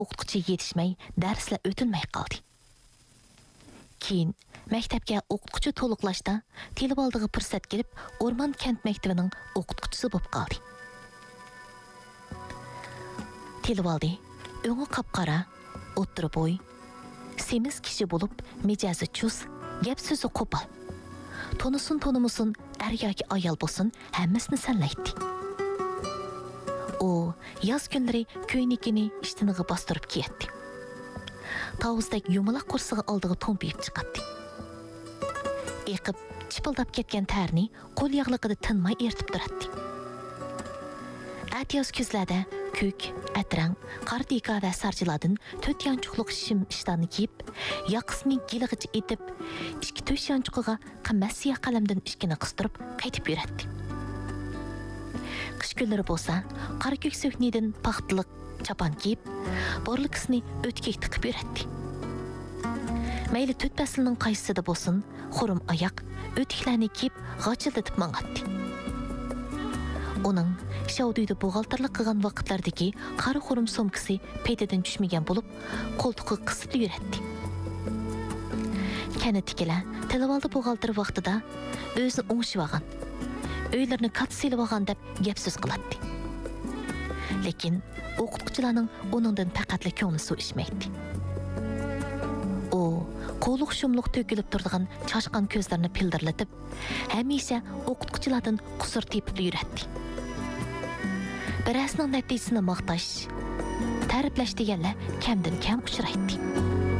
o'qituvchi yetishmay, darslar o'tilmay qoldi. Keyin maktabga o'qituvchi to'liqlashda telib oldiga fursat kelib, O'rmon kent maktabining o'qituvchisi bo'lib qoldi. Telib oldi, o'ngi qapqara, o'ttiri bo'y, semiz kishi bo'lib, mijozi chus, gap so'zi qo'pol. Tonusun tonumusun, er yoki ayol bo'lsin, hammasini sanlaydi. O, yoz kunlari ko'ynikini ishtiniga bostirib kiyatdi. Tavuzdek yumaloq qursig'i oldiga to'mpiyib chiqatdi. Eqib, chipildab ketgan tarni qo'l yog'liqida tinmay eritib turatdi. Atyoz kuzlarda ko'k, atrang, qardika va sarjilardan 4 yanchuqliq shim ishlarni kiyib, yoqasini gilig'icha etib, ikki to'sh yanchuqiga qimmat siya qalamdan ishkini qistirib, qaytib yuratdi. Qish kunlari bo'lsa, qora ko'k so'knidan paxtliq chapan kiyib, borliqisini o'tkek tiqib yuratdi. Mayli 4 faslning qaysisida bo'lsin, xurum oyoq, o'tiklarni kiyib, g'achildatib mang'atdi. Uning Şavduyda buğaltarlık qilgan vaqtlardagi qara xurum somkisi peydadan tushmagan bo'lib, qo'ltiqi qisib yuratdi. Kanatikilar televalda buğaltar vaqtida o'zini o'ngishib olgan, uylarni kat selib olgan deb gap so'z qiladi. Lekin o'qituvchilarning uningdan faqatla ko'ngli so'yishmaydi. O, qo'liq shumliq to'kilib turadigan chashqan ko'zlarini pildirlatib, hamisha o'qituvchilardan qusur tepib yuratdi. Birasning natijasini maqtash, ta'riflash deganlar kamdan kam uchraydi.